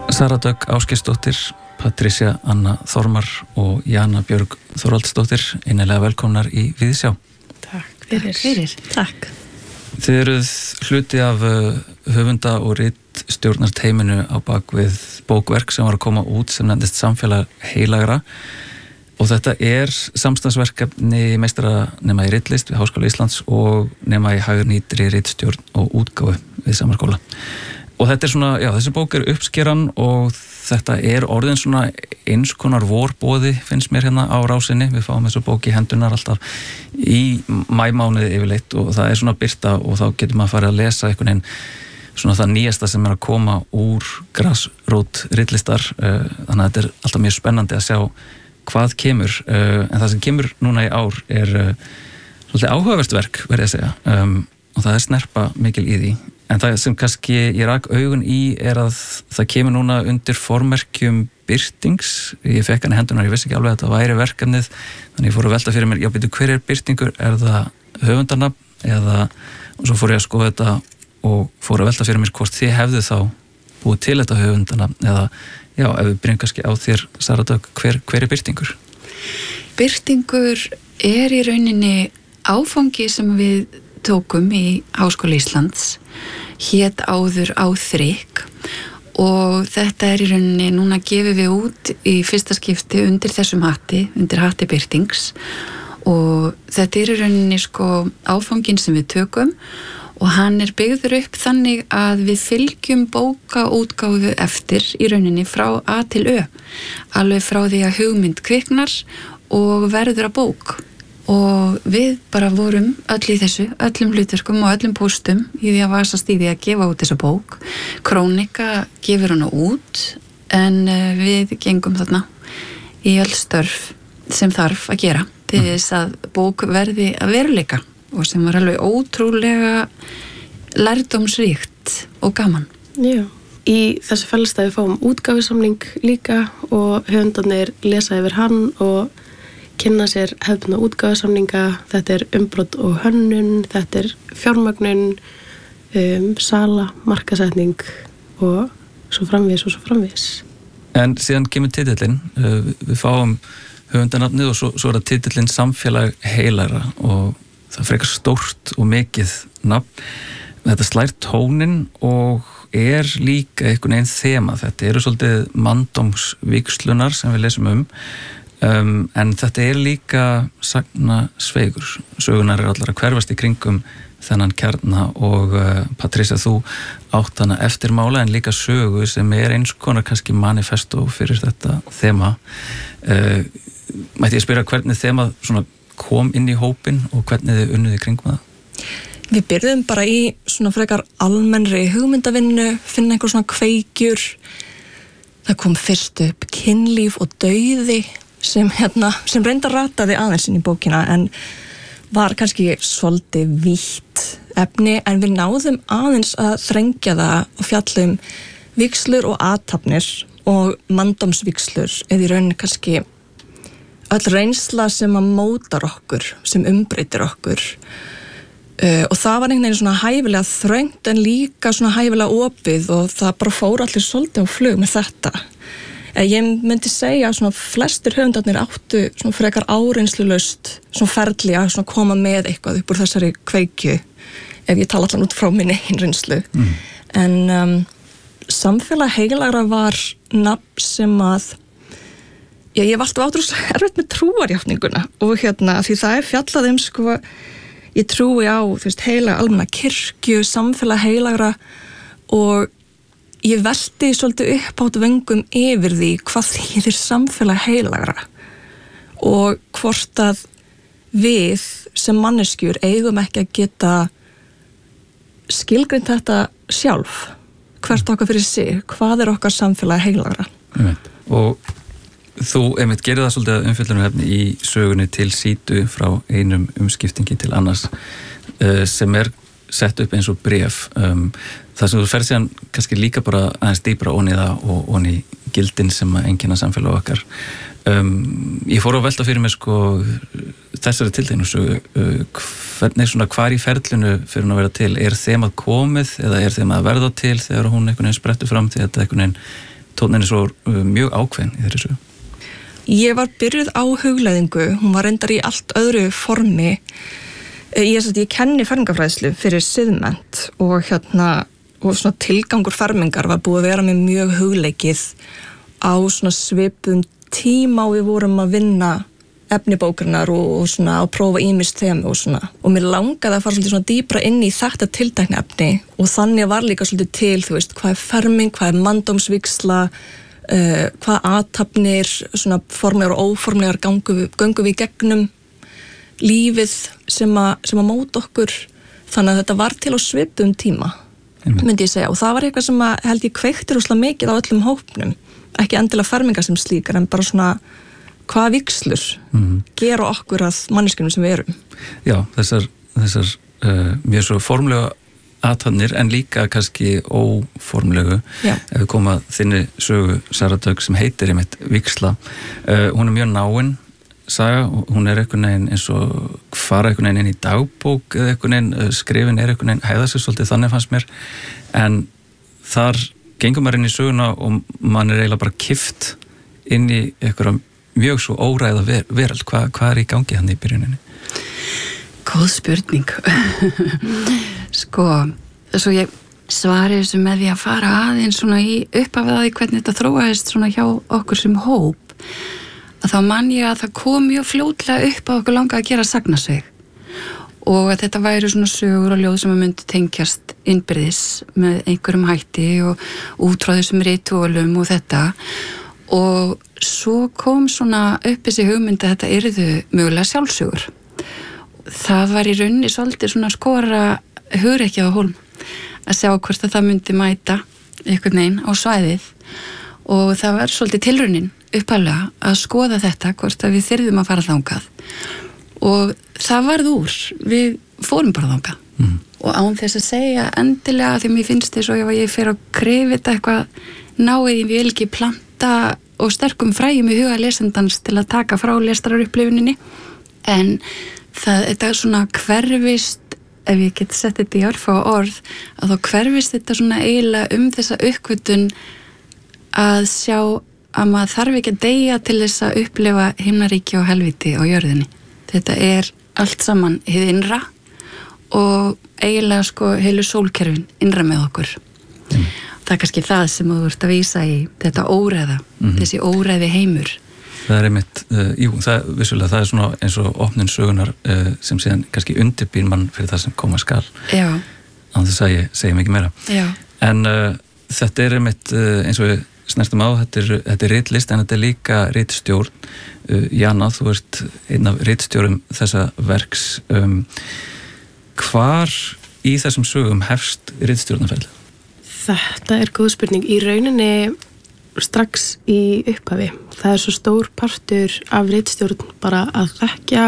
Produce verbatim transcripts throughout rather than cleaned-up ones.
Sara Dögg Ásgeirsdóttir, Patricia Anna Þormar og Jana Björg Þorvaldsdóttir, innilega velkomnar í Viðsjá. Takk fyrir. fyrir. Takk. Þið eruð hluti af höfunda og ritstjórnarteyminu á bak við bókverk sem var að koma út sem nefndist Samfélag heilagra, og þetta er samstarfsverkefni meistaranema í ritlist við Háskóla Íslands og nema í hagnýtri ritstjórn og útgáfu við sama skóla. Og þetta er svona, já, þessi bók er uppskeran og þetta er orðin svona eins konar vorboði, finnst mér hérna á Rásinni. Við fáum þessu bók í hendunar alltaf í maímánuði yfirleitt og það er svona birta og þá getur maður farið að lesa einhvern veginn svona það nýjasta sem er að koma úr grasrót ritlistar. Þannig að þetta er alltaf mjög spennandi að sjá hvað kemur. En það sem kemur núna í ár er svolítið áhugavert verk, verð ég að segja, og það er snerpa mikil í því. En það sem kannski ég rak augun í er að það kemur núna undir formerkjum Birtings. Ég fekk hann í hendunar, ég vissi ekki alveg að þetta væri verkefnið, þannig ég fór að velta fyrir mér, já, byrju, hver er Birtingur? Er það höfundarnafn eða, og svo fór ég að skoða þetta og fór að velta fyrir mér hvort þið hefðu þá búið til þetta höfundarnafn eða, já, ef við byrjum kannski á þér, Sara Dögg, hver, hver er Birtingur? Birtingur er í rauninni áfangi sem við tókum í Háskóla Íslands, hét áður Á þrykk, og þetta er í rauninni, núna gefum við út í fyrsta skipti undir þessum hatti, undir hatti Birtings, og þetta er í rauninni sko áfangin sem við tökum og hann er byggður upp þannig að við fylgjum bókaútgáfu eftir í rauninni frá A til Ö, alveg frá því að hugmynd kviknar og verður að bók. Og við bara vorum öll í þessu, öllum hlutverkum og öllum póstum í því að vasast í því að gefa út þessa bók. Krónika gefur hana út, en við gengum þarna í öll störf sem þarf að gera til þess að bók verði að veruleika, og sem var alveg ótrúlega lærdómsríkt og gaman. Já, í þessu fellstæði fáum útgáfusamning líka og höfundarnir lesa yfir hann og kynna sér hefðbundna útgáfusamninga. Þetta er umbrot og hönnun, þetta er fjármögnun, um, sala, markasetning og svo framvegis og svo framvegis. En síðan kemur titillinn, uh, við fáum höfundarnafnið og svo, svo er það titillinn Samfélag heilagra og það er frekar stórt og mikið nafn. Þetta slær tóninn og er líka einhvern veginn þema. Þetta eru svolítið manndómsvígslunar sem við lesum um. Um, en þetta er líka sagna sveigur. Sögunar er allar að hverfast í kringum þennan kjarna og uh, Patricia, þú átt hana eftirmála en líka sögu sem er eins konar kannski manifesto fyrir þetta þema. Uh, mætti ég spyrja hvernig þema svona kom inn í hópin og hvernig þið unnuði kringum það? Við byrjuðum bara í svona frekar almennri hugmyndavinnu, finna einhver svona kveikjur. Það kom fyrst upp kynlíf og dauði sem, hérna, sem reyndar rataði aðeins inn í bókina en var kannski svolítið vítt efni, en við náðum aðeins að þrengja það og fjallum vígslur og athafnir og manndómsvígslur eða í rauninni kannski öll reynsla sem að mótar okkur, sem umbreytir okkur. Uh, og það var einhvern veginn svona hæfilega þröngt en líka svona hæfilega opið og það bara fór allir svolítið á flug með þetta. Ég myndi segja að svona flestir höfundarnir áttu svona frekar áreynslulaust svona ferli að svona koma með eitthvað upp úr þessari kveikju ef ég tala allan út frá minni eigin reynslu. Mm. En um, Samfélag heilagra var nafn sem að já, ég var alltaf átrúslega erfitt með trúarjátninguna og hérna því það er fjallað um sko, ég trúi á þú veist heilaga almenna kirkju, Samfélag heilagra og ég velti svolítið upp átt vöngum yfir því hvað þýðir Samfélag heilagra og hvort að við sem manneskjur eigum ekki að geta skilgreint þetta sjálf, hvert okkar fyrir sig, hvað er okkar Samfélag heilagra. Einmitt. Og þú einmitt gerir það svolítið umfjöllunarefni í sögunni Til sítu frá einum umskiptingi til annars uh, sem er sett upp eins og bréf. Um, það sem þú ferð síðan kannski líka bara aðeins dýpra onni það og onni gildin sem að einkenna samfélag okkar. Um, ég fór að velta fyrir mig sko þessari tilteknu sögu, uh, hvernig svona hvar í ferlinu fyrir hún að vera til, er þemað komið eða er þemað að verða til þegar hún einhvern veginn sprettur fram því að þetta einhvern veginn tóninn er svo uh, mjög ákveðin í þeirri sögu. Ég var byrjuð á hugleiðingu, hún var reyndar í allt öðru formi. Ég, ég, ég kenni fermingafræðslu fyrir siðmennt og hérna og svona tilgangur fermingar var búið að vera með mjög hugleikið á svona svipum tíma og við vorum að vinna efni bókarinnar og, og svona að prófa ýmist þemu og svona og mér langaði að fara svolítið svona dýpra inn í þetta tiltekna efni og þannig var líka svolítið til, þú veist, hvað er ferming, hvað er manndómsvígsla, uh, hvað athafnir, svona formlegar og óformlegar gangum við, göngum við gegnum lífið sem að, sem að móta okkur, þannig að þetta var til á svipum tíma, Einmitt. myndi ég segja og það var eitthvað sem að held ég kveiktir úrslega mikið á öllum hópnum, ekki endilega fermingar sem slíkar en bara svona hvað víxlur mm. gera okkur að manneskjunum sem við erum. Já, þessar, þessar uh, mjög svo formlega athafnir en líka kannski óformlegu. Já. Ef við komum að þinni sögu Sara Dögg sem heitir einmitt víxla. Uh, hún er mjög náin saga og hún er einhvern veginn eins og fara einhvern veginn inn í dagbók eða einhvern veginn, uh, skrifin er einhvern veginn hæða sig svolítið þannig fannst mér en þar gengur maður inn í söguna og mann er eiginlega bara kift inn í einhverja mjög svo óræða ver, veröld. Hva, hvað er í gangi hann í byrjuninni? Góð spurning. Sko, svo ég svari þessu með því að fara aðeins svona í uppafið að því hvernig þetta þróaðist svona hjá okkur sem hóp að þá man ég að það kom mjög fljótlega upp að okkur langa að gera sagnasveig og að þetta væri svona sögur og ljóð sem að myndi tengjast innbyrðis með einhverjum hætti og út frá þessum ritúlum og þetta og svo kom svona upp þessi hugmynd að þetta yrðu mögulega sjálfsögur. Það var í rauninni svolítið svona skora hugrekja á hólm að sjá hvort að það myndi mæta einhvern veginn á svæðið og það var svolítið tilraunin upphaflega að skoða þetta hvort að við þyrfum að fara þangað og það varð úr, við fórum bara þangað mm. og án þess að segja endilega því mér finnst þess að ég fer að krefið þetta eitthvað náið ég vil ekki planta og sterkum fræjum í huga lesendans til að taka frá lestararupplifuninni en það, þetta er svona hverfist ef ég get sett þetta í örfá orð að þá hverfist þetta svona eiginlega um þessa uppkvötun að sjá að maður þarf ekki að deyja til þess að upplifa himnaríki og helviti á jörðinni. Þetta er allt saman hið innra og eiginlega sko heilu sólkerfin innra með okkur. Mm. Það er kannski það sem þú ert að vísa í þetta óræða, mm-hmm. þessi óræði heimur. Það er einmitt, uh, jú, það, vissulega, það er svona eins og opnun sögunar uh, sem síðan kannski undirbýr mann fyrir það sem koma skal. Já. Án þess að ég segi mikið meira. Já. En uh, þetta er einmitt, uh, eins og við snertum á, þetta er, þetta er ritlist en þetta er líka ritstjórn. Uh, Jana, þú ert einn af ritstjórum þessa verks. Um, hvar í þessum sögum hefst ritstjórnarferðið? Þetta er góð spurning. Í rauninni strax í upphafi. Það er svo stór partur af ritstjórn bara að þekkja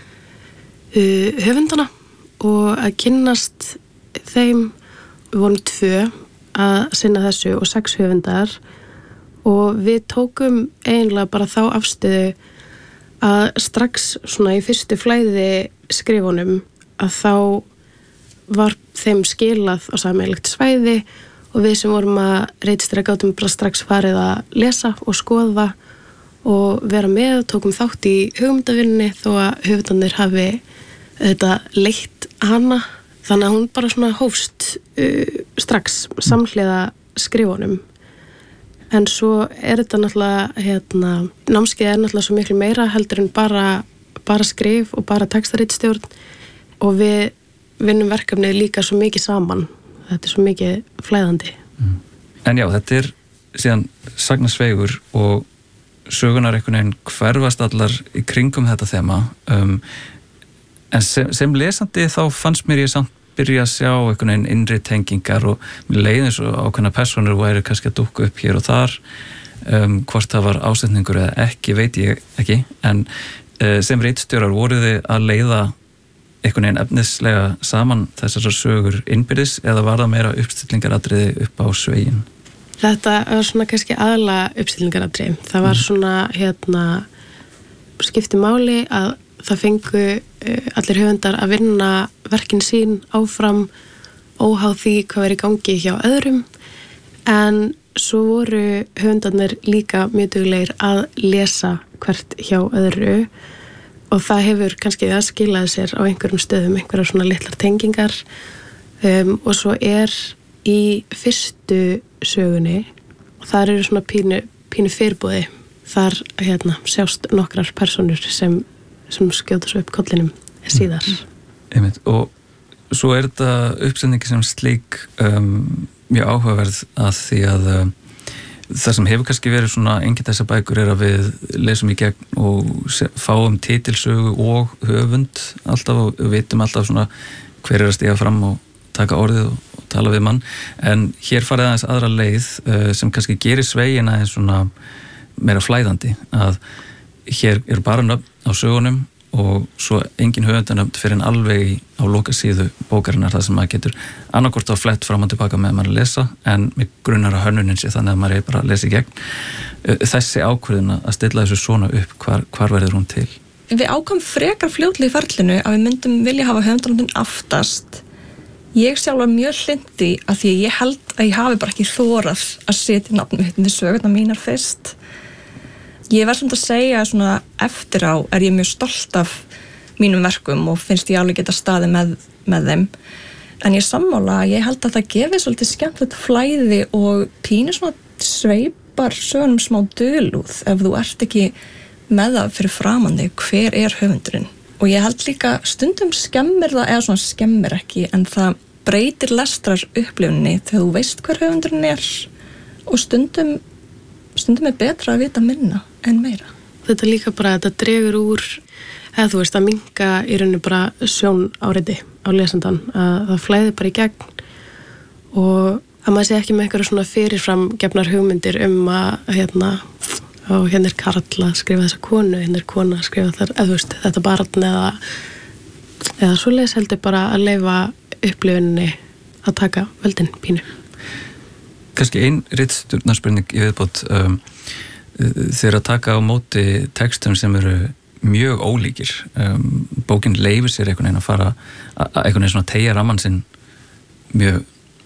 uh, höfundana og að kynnast þeim. Við vorum tvö að sinna þessu og sex höfundar og við tókum eiginlega bara þá afstöðu að strax svona í fyrstu flæði skrifunum að þá var þeim skilað á sameiginlegt svæði og við sem vorum að ritstýra gátum bara strax farið að lesa og skoða og vera með og tókum þátt í hugmyndavinninni þó að höfundarnir hafi þetta leitt hana þannig að hún bara svona hófst uh, strax samhliða skrifunum en svo er þetta náttúrulega hérna, námskeið er náttúrulega svo miklu meira heldur en bara, bara skrif og bara textaritstjórn og við vinnum verkefnið líka svo mikið saman. Þetta er svo mikið flæðandi. Mm. En já, þetta er síðan sagnasveigur og sögunar einhvern veginn hverfast allar í kringum þetta þema. Um, en sem, sem lesandi þá fannst mér ég samt byrja að sjá einhvern veginn innri tengingar og mér leiði eins og ákveðna personur væri kannski að dúkka upp hér og þar. Um, hvort það var ásetningur eða ekki, veit ég ekki. En uh, sem ritstjórar voruð þið að leiða einhvern veginn efnislega saman þessar sögur innbyrðis eða var það meira uppstillingaratriði upp á svegin? Þetta var svona kannski aðalega uppstillingaratriði. Það var svona hérna skipti máli að það fengu allir höfundar að vinna verkin sín áfram óháð því hvað er í gangi hjá öðrum. en svo voru höfundarnir líka mjög duglegir að lesa hvert hjá öðru og það hefur kannski að skilaði sér á einhverjum stöðum, einhverjar svona litlar tengingar um, og svo er í fyrstu sögunni þar eru svona pínu, pínu fyrirbúði þar hérna, sjást nokkrar personur sem, sem skjóta svo upp kollinum síðar. Einmitt. Og svo er þetta uppsetningi sem slík um, mjög áhugaverð að því að um, það sem hefur kannski verið svona engin þessar bækur er að við lesum í gegn og fáum titilsögu og höfund alltaf og við vitum alltaf svona hver er að stíga fram og taka orðið og, og tala við mann en hér farið aðeins aðra leið uh, sem kannski gerir svegin aðeins svona meira flæðandi að hér eru bara nöfn á sögunum og svo engin höfundanöfn fyrir en alveg í, á loka síðu bókarinnar þar sem maður getur annarkort á flett fram og tilbaka með maður að lesa en með grunnar að hönnunin sé þannig að maður er bara að lesa í gegn. Þessi ákvörðun að stilla þessu svona upp, hvar, hvar verður hún til? Við ákvæm frekar fljótlega í ferlinu að við myndum vilja hafa höfundanöfnin aftast. Ég sjálf var mjög hlindi að því ég held að ég hafi bara ekki þórað að setja nafnum hittandi sögurnar mínar fyrst. Ég verð samt að segja svona eftir á er ég mjög stolt af mínum verkum og finnst ég alveg geta staðið með, með þeim. En ég sammála að ég held að það gefi svolítið skemmtilegt flæði og pínu svona sveipar sögunum smá dulúð ef þú ert ekki með það fyrir framandi hver er höfundurinn. Og ég held líka stundum skemmir það, eða svona skemmir ekki, en það breytir lestrar upplifunni þegar þú veist hver höfundurinn er og stundum stundum er betra að vita minna en meira. Þetta líka bara, þetta dregur úr, eða þú veist, að minnka í rauninu bara sjón áreiti á lesandan, að það flæði bara í gegn og að maður sé ekki með einhverju svona fyrirfram gefnar hugmyndir um að hérna, og hérna er karl að skrifa þessa konu, hérna er kona að skrifa þar, eða þú veist, þetta barn eða, eða svoleiðis heldur bara að leyfa upplifuninni að taka völdin pínu. Kannski ein ritstjórnarspurning í viðbót um, þeir að taka á móti textum sem eru mjög ólíkir um, bókin leifir sér einhvern veginn að fara að einhvern veginn svona tegja ramman sinn mjög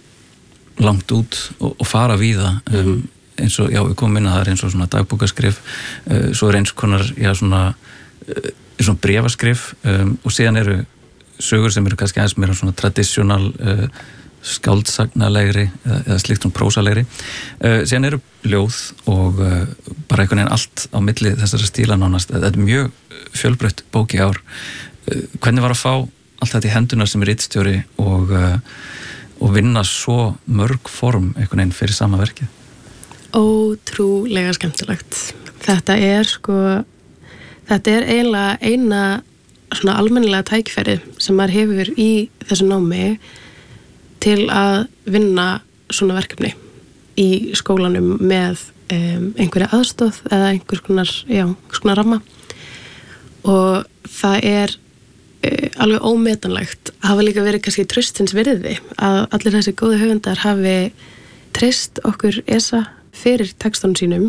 langt út og, og fara víða um, mm-hmm. eins og, já, við komum inn að það er eins og svona dagbókaskrif uh, svo er eins konar, já, svona uh, svona brefaskrif um, og síðan eru sögur sem eru kannski aðeins meira svona tradisjonal uh, skáldsagnalegri eða, eða slikt svona prósalegri uh, síðan eru ljóð og uh, bara einhvern veginn allt á milli þessara stíla nánast, þetta er mjög fjölbreytt bók í ár uh, hvernig var að fá allt þetta í hendunar sem er ritstjóri og, uh, og vinna svo mörg form einhvern veginn fyrir sama verkið? Ótrúlega skemmtilegt þetta er sko þetta er eiginlega eina svona almennilega tækifæri sem maður hefur í þessu námi til að vinna svona verkefni í skólanum með um, einhverja aðstoð eða einhvers konar, já, einhvers konar ramma og það er uh, alveg ómetanlegt að hafa líka verið kannski traustins virði að allir þessi góðu höfundar hafi treyst okkur ESA fyrir textunum sínum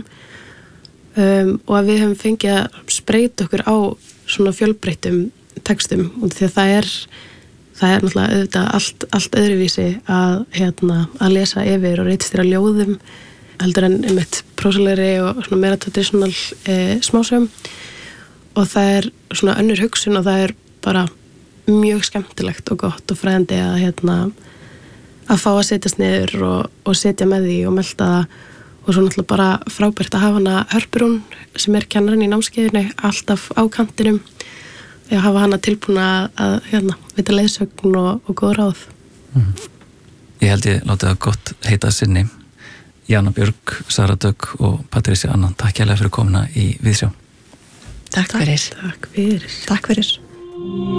um, og að við hefum fengið að spreyta okkur á svona fjölbreyttum textum og því að það er það er náttúrulega auðvitað allt, allt öðruvísi að, hérna, að lesa yfir og ritstýra ljóðum heldur en einmitt prósalegri og svona meira traditional e, smásögum og það er svona önnur hugsun og það er bara mjög skemmtilegt og gott og fræðandi að, hérna, að fá að setjast niður og, og setja með því og melda það og svo náttúrulega bara frábært að hafa hana Hörpurún sem er kennarinn í námskeiðinu alltaf á kantinum að hafa hana tilbúna að hérna, vita leiðsögn og, og góð ráð. Mm. Ég held ég látið það gott heita sinni. Jana Björg, Sara Dögg og Patricia Anna, takk hérlega fyrir komuna í Viðsjá. Takk fyrir. Takk fyrir. Takk fyrir.